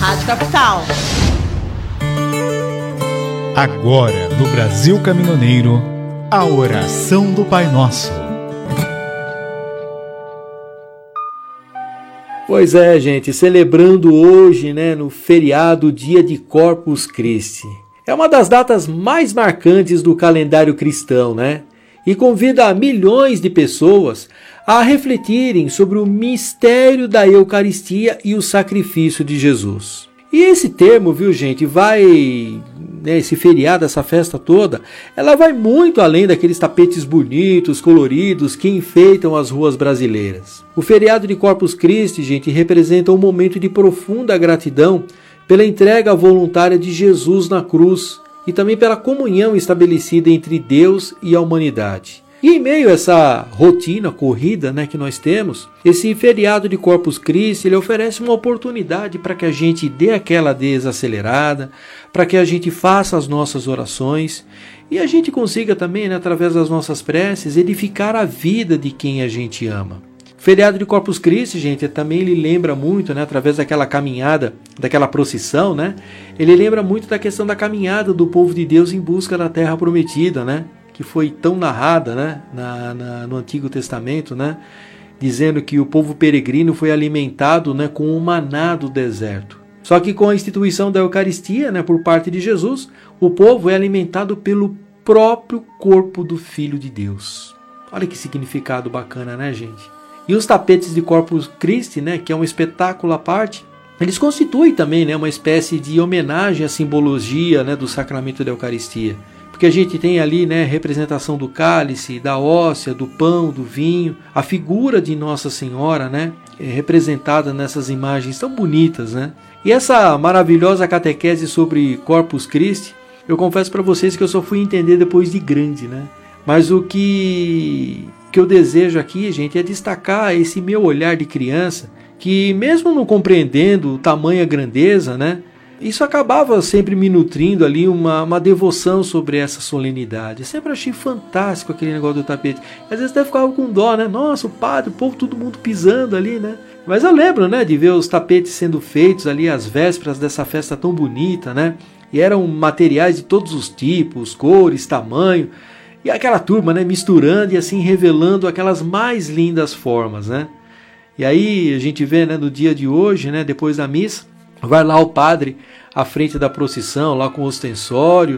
Rádio Capital. Agora, no Brasil Caminhoneiro, a oração do Pai Nosso. Pois é, gente, celebrando hoje, no feriado Dia de Corpus Christi. É uma das datas mais marcantes do calendário cristão, E convida milhões de pessoas a refletirem sobre o mistério da Eucaristia e o sacrifício de Jesus. E esse termo, viu, gente, esse feriado, essa festa toda, ela vai muito além daqueles tapetes bonitos, coloridos, que enfeitam as ruas brasileiras. O feriado de Corpus Christi, gente, representa um momento de profunda gratidão pela entrega voluntária de Jesus na cruz e também pela comunhão estabelecida entre Deus e a humanidade. E em meio a essa rotina corrida que nós temos, esse feriado de Corpus Christi ele oferece uma oportunidade para que a gente dê aquela desacelerada, para que a gente faça as nossas orações e a gente consiga também, através das nossas preces, edificar a vida de quem a gente ama. O feriado de Corpus Christi, gente, também ele lembra muito, através daquela caminhada, daquela procissão, ele lembra muito da questão da caminhada do povo de Deus em busca da terra prometida, que foi tão narrada no Antigo Testamento, dizendo que o povo peregrino foi alimentado com o maná do deserto. Só que com a instituição da Eucaristia, por parte de Jesus, o povo é alimentado pelo próprio corpo do Filho de Deus. Olha que significado bacana, gente? E os tapetes de Corpus Christi, que é um espetáculo à parte, eles constituem também uma espécie de homenagem à simbologia do sacramento da Eucaristia. Porque a gente tem ali representação do cálice, da hóstia, do pão, do vinho, a figura de Nossa Senhora representada nessas imagens tão bonitas. E essa maravilhosa catequese sobre Corpus Christi, eu confesso para vocês que eu só fui entender depois de grande. Mas o que eu desejo aqui, gente, é destacar esse meu olhar de criança, que mesmo não compreendendo tamanha grandeza, isso acabava sempre me nutrindo ali uma devoção sobre essa solenidade. Eu sempre achei fantástico aquele negócio do tapete. Às vezes até ficava com dó, Nossa, o padre, o povo, todo mundo pisando ali, Mas eu lembro, de ver os tapetes sendo feitos ali às vésperas dessa festa tão bonita, E eram materiais de todos os tipos, cores, tamanho. E aquela turma, misturando e assim revelando aquelas mais lindas formas, E aí a gente vê, no dia de hoje, depois da missa, vai lá o padre à frente da procissão, lá com o ostensório,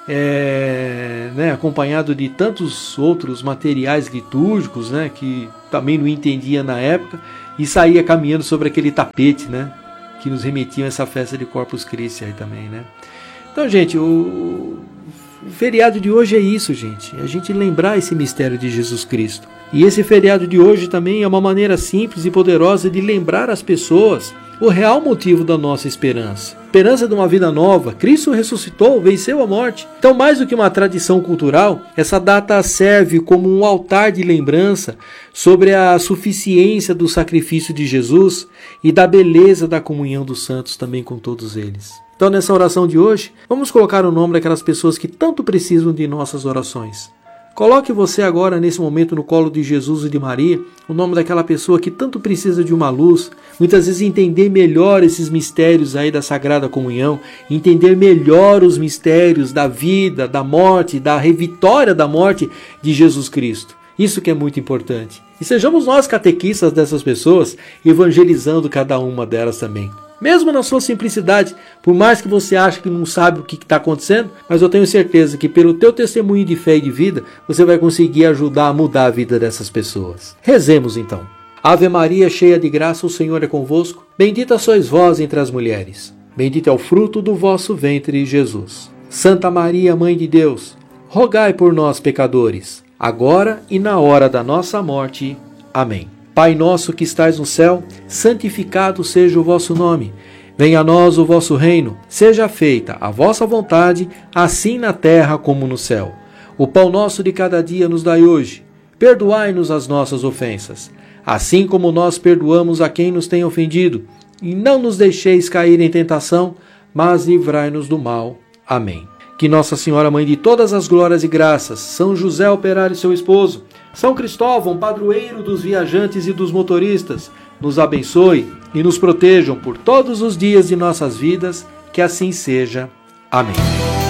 acompanhado de tantos outros materiais litúrgicos, que também não entendia na época, e saía caminhando sobre aquele tapete, que nos remetiam a essa festa de Corpus Christi aí também, Então, gente, o feriado de hoje é isso, gente. É a gente lembrar esse mistério de Jesus Cristo. E esse feriado de hoje também é uma maneira simples e poderosa de lembrar as pessoas o real motivo da nossa esperança. Esperança de uma vida nova. Cristo ressuscitou, venceu a morte. Então, mais do que uma tradição cultural, essa data serve como um altar de lembrança sobre a suficiência do sacrifício de Jesus e da beleza da comunhão dos santos também com todos eles. Então, nessa oração de hoje, vamos colocar o nome daquelas pessoas que tanto precisam de nossas orações. Coloque você agora, nesse momento, no colo de Jesus e de Maria, o nome daquela pessoa que tanto precisa de uma luz, muitas vezes entender melhor esses mistérios aí da Sagrada Comunhão, entender melhor os mistérios da vida, da morte, da revitória da morte de Jesus Cristo. Isso que é muito importante. E sejamos nós catequistas dessas pessoas, evangelizando cada uma delas também. Mesmo na sua simplicidade, por mais que você ache que não sabe o que está acontecendo, mas eu tenho certeza que pelo teu testemunho de fé e de vida, você vai conseguir ajudar a mudar a vida dessas pessoas. Rezemos então. Ave Maria, cheia de graça, o Senhor é convosco. Bendita sois vós entre as mulheres. Bendito é o fruto do vosso ventre, Jesus. Santa Maria, Mãe de Deus, rogai por nós, pecadores, agora e na hora da nossa morte. Amém. Pai nosso que estais no céu, santificado seja o vosso nome. Venha a nós o vosso reino. Seja feita a vossa vontade, assim na terra como no céu. O pão nosso de cada dia nos dai hoje. Perdoai-nos as nossas ofensas, assim como nós perdoamos a quem nos tem ofendido. E não nos deixeis cair em tentação, mas livrai-nos do mal. Amém. Que Nossa Senhora, Mãe de todas as glórias e graças, São José Operário, seu esposo, São Cristóvão, padroeiro dos viajantes e dos motoristas, nos abençoe e nos protejam por todos os dias de nossas vidas, que assim seja. Amém.